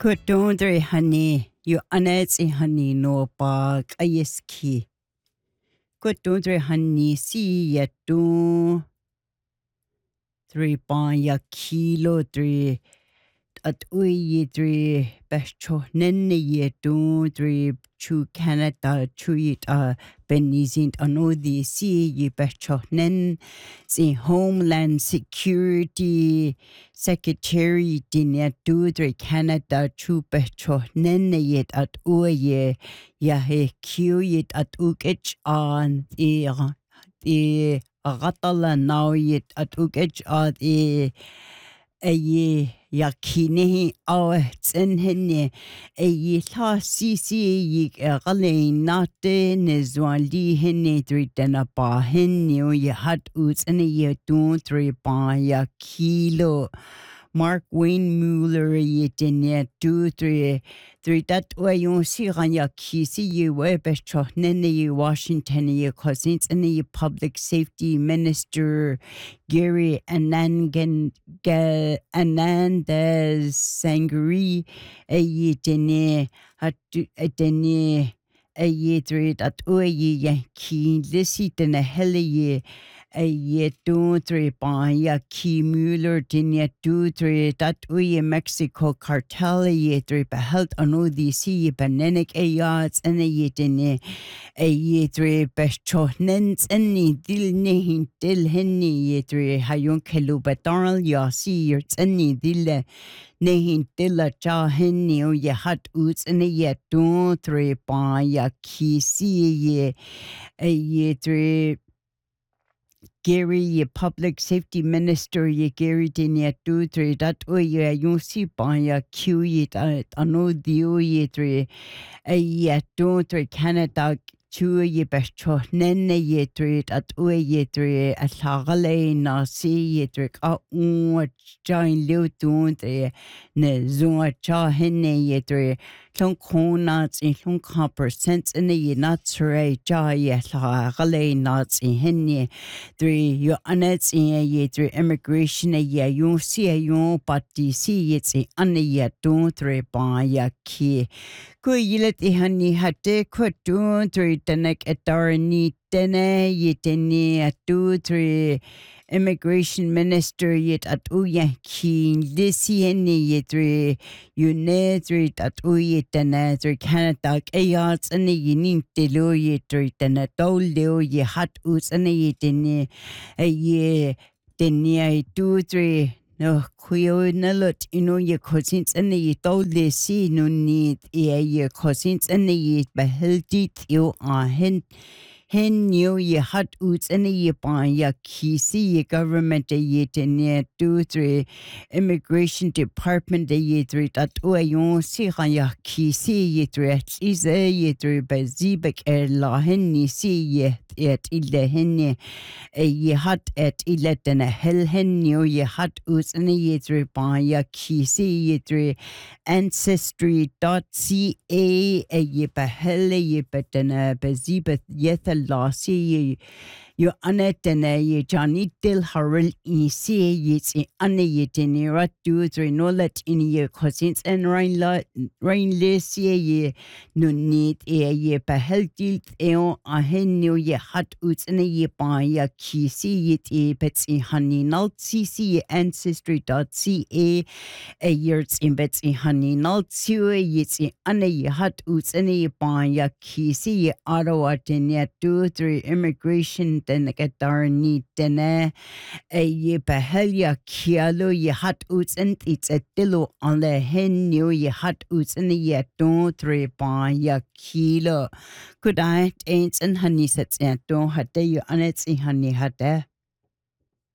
Kutundri hani, you anetsi hani no bag ayeski. Kutundri hani si yatu 3 ya kilo 3 at uyi 3 becho nenne yetu 3 chu Canada chu it benizint anodi si ye becho nen si Homeland Security Secretary dinya 3 Canada chu becho nenne yet at uye ya he q yet at ukech on the Agatala now yet at ukech at a ye yakine awe tsenhene a ye la sisi ye gale nate nezwali hene 3 dana ba hene ye hat uts and ye 3 ba ya kilo Mark Wayne Mueller ye dene 3 that way you see ya kisi ye we becho nene ye Washington ye cousins and ye public safety minister Gary Anandez Sangri ye dene dene ye 3 that way ye ki lisi dene hele ye ye 3 ba ya ki Mueller dene 3 that way Mexico cartel ye 3 beheld anodi si benenik ayats and ye dene ye 3 becho nens any dil nehin dil henni ye 3 hayun kelu betarl ya si yerts any dil nehin dilla cha henni o ye hat uts and ye 3 ba ya ki si ye 3 Gary, ye public safety minister, ye Gary Dinya 3 that way you see by ya Q ye ano dio ye 3 ye 3 Canada chu ye becho nenne ye 3 at ye 3 a sagale na si ye 3 a jain liu 3 ne zua cha henne ye 3 long conats in long percent in ye not sure ja ye sagale nuts in henne 3 you anets in ye 3 immigration ye you see you but see it's in ye 3 ba ya ki Ku yilet ihani hate ku 3 tenek etarni tene yeteni atu 3 immigration minister yet at uya ki lisi heni yet 3 yune 3 at uya tene 3 Canada ayats and yinin telo yet 3 tene toleo ye hat us and yeteni ye teni 3 no, kuyo nalot ye cousins and ye told the sea no need ye cousins and ye beheldit you hen you ye hot oots and ye pan ya kisi ye government ye tene 3 immigration department ye 3 that you see ya kisi ye 3 is ye 3 bezibek la hen ni see ye et ille hen ye hat et ileten a hell hen ye hat us and ye 3 by ya kisi ye 3 ancestry.ca ye behelle ye betena bezibeth yeth la see you anetene ye Johnny Dil Harrell in see ye ane ye tenera 3 no let in ye cousins and rain less ye no need ye beheldil eo a hen ye hat uts and ye by ya kisi ye bets in honey nalt see ancestry.ca a years in bets in honey nalt ye ane ye hat uts and ye by ya kisi ye Ottawa tenya 3 immigration then get darni tene ye behelia kialo ye hat uts and it's a dillo on the hen ye hat uts and ye 3 by ya kilo. Good night, ain't and honey sets and don't had you on it's in honey had there.